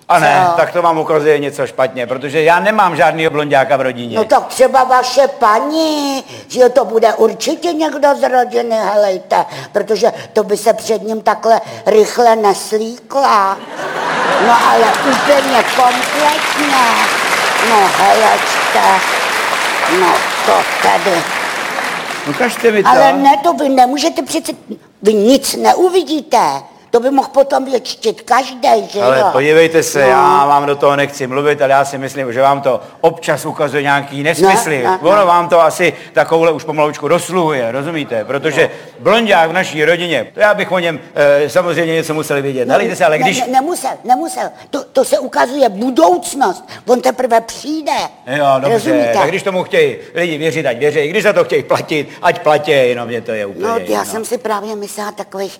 A ne, tak to vám ukazuje něco špatně, protože já nemám žádnýho blonďáka v rodině. No tak třeba vaše paní, že to bude určitě někdo z rodiny, helejte, protože to by se před ním takhle rychle neslíkla. No ale úplně kompletně. No helečte, no to tady. Ukažte mi to. Ale ne, to vy nemůžete přece, vy nic neuvidíte. To by mohl potom věčtit každý, že ale jo? podívejte se, no. Já vám do toho nechci mluvit, ale já si myslím, že vám to občas ukazuje nějaký nesmysly. Ono vám to asi takovouhle už pomalučku dosluhuje, rozumíte? Protože blonďák v naší rodině, to já bych o něm samozřejmě něco musel vědět. Nalejte se, ale když... Nemusel. To se ukazuje budoucnost. On teprve přijde. Jo, dobře, rozumíte? Tak když tomu chtějí lidi věřit, ať věří. Když za to chtějí platit, ať platí, jenom mě to je úplně no, já jsem si právě myslela takových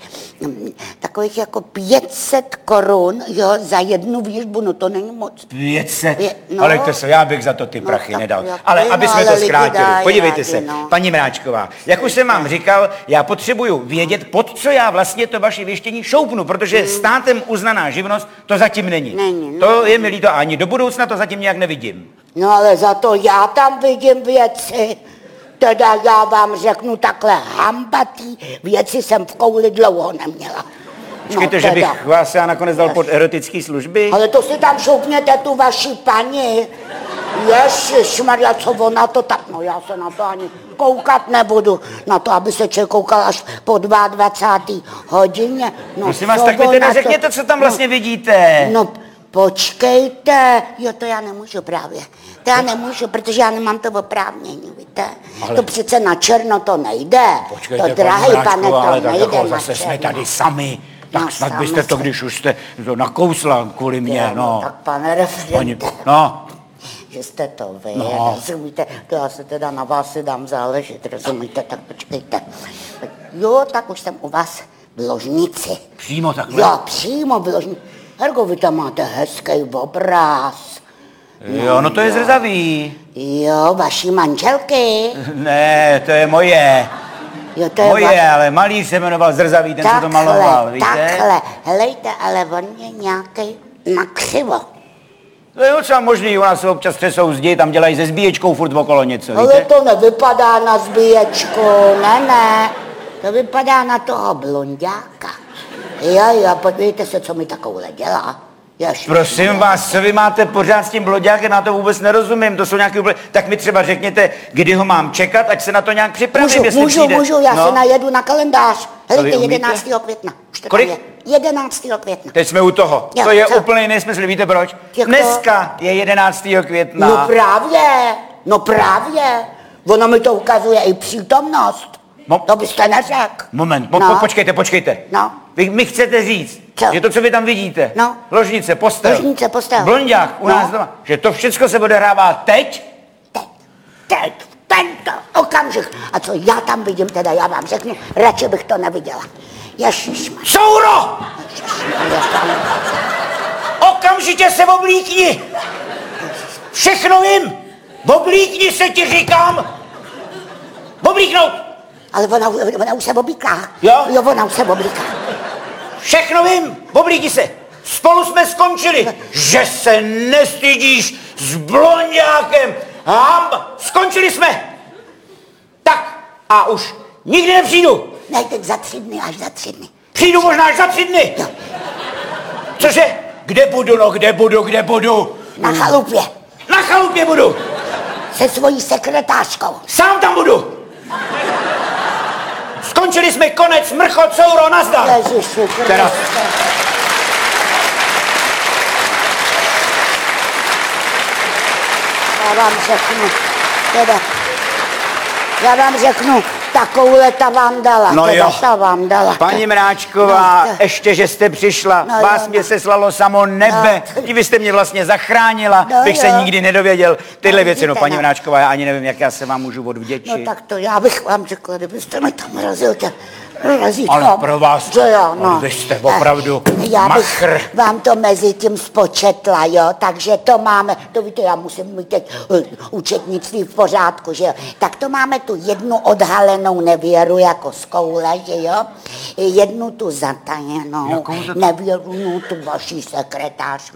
jako 500 korun, jo, za jednu výžbu, no to není moc. 500? No, ale to se, já bych za to ty prachy no, nedal. Ale aby jsme to zkrátili, podívejte se, paní Mráčková, jak už jsem vám říkal, já potřebuju vědět, pod co já vlastně to vaše věštění šoupnu, protože státem uznaná živnost to zatím není. To je mi líto, ani do budoucna to zatím nějak nevidím. No ale za to já tam vidím věci. Teda já vám řeknu takhle hambatý věci jsem v kouli dlouho neměla. Počkejte, že bych vás já nakonec dal pod erotické služby? Ale to si tam šoupněte tu vaši paní. Ježišmarja, co ona to tak... No já se na to ani koukat nebudu. Na to, aby se člověk koukal až po 22. hodině. No, prosím vás, tak mi teda řekněte, co tam vlastně vidíte. No, počkejte. Jo, to já nemůžu právě. To já nemůžu, protože já nemám to oprávnění, víte. Ale... To přece na černo to nejde. Počkejte, to drahý pane, to ale nejde jako na zase černo. jsme tady sami. Tak snad byste to, když už jste to nakousla kvůli mě, no. Tak pane referente, že jste to vy, rozumíte, to já se teda na vás si dám záležet, rozumíte, tak počkejte. Jo, tak už jsem u vás v ložnici. Přímo takhle? Jo, přímo v ložnici. Hergo, vy tam máte hezký obraz. Jo, no to je zrzavý. Jo, vaší manželky. Ne, to je moje. Jo, to je moje, ale malíř se jmenoval Zrzavý, ten se to maloval, víte? Takhle, helejte, ale on je nějaký nakřivo. To je docela možný, u nás se občas třesou zdi, tam dělají se zbíječkou furt okolo něco, víte? Ale to nevypadá na zbíječku, ne, to vypadá na toho blonďáka. Jo, podívejte se, co mi takovouhle dělá. Prosím vás, co vy máte pořád s tím blonďákem, na to vůbec nerozumím, to jsou nějaký úplně... Tak mi třeba řekněte, kdy ho mám čekat, ať se na to nějak připravím, jestli přijde. Můžu, já se najedu na kalendář. Helejte, 11. května. Kolik? 11. května. Teď jsme u toho. Jo, to je úplný nesmysl, víte proč? Dneska je 11. května. No právě. Ono mi to ukazuje i přítomnost. To byste neřekl. Moment, počkejte. No. Vy mi chcete říct, že to, co vy tam vidíte, ložnice, postel, blonďák u nás doma, že to všechno se odehrává teď? Teď, tento okamžik. A co já tam vidím, teda já vám řeknu, radši bych to neviděla. Ježišmarja. Souro! Okamžitě se oblíkni! Všechno vím! Oblíkni se, ti říkám! Oblíknout! Ale ona už se oblíká. Jo, ona už se oblíká. Všechno vím, oblíkni se. Spolu jsme skončili. Že se nestydíš s blonďákem. Skončili jsme. Tak a už nikdy nepřijdu. Ne, teď za 3 dny, až za 3 dny. Přijdu možná až za 3 dny. Jo. Cože? Kde budu? Na chalupě. Na chalupě budu. Se svojí sekretářkou. Sám tam budu. Skončili jsme, konec, mrchot, souro, nazdar. Ježiši Kriste. Já vám řeknu, takovouhle ta vám dala. No jo. Ta vám dala. Paní Mráčková, ještě, že jste přišla, vás mě seslalo samo nebe, i vy jste mě vlastně zachránila, bych se nikdy nedověděl. Tyhle věci, paní Mráčková, já ani nevím, jak já se vám můžu odvděčit. No tak to já bych vám řekla, kdybyste mi tam razil razítko. Ale pro vás, vy jste opravdu já bych vám to mezi tím spočetla, jo, takže to máme, to víte, já musím mít teď účetnictví v pořádku, že jo, tak to máme tu jednu odhalenou nevěru jako z koule, že jo, jednu tu zatajenou nevěru, tu vaší sekretářku.